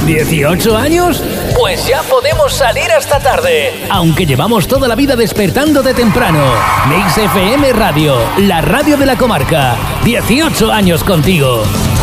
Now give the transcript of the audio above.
¿18 años? Pues ya podemos salir hasta tarde, aunque llevamos toda la vida despertando de temprano. Mix FM Radio, la radio de la comarca. 18 años contigo.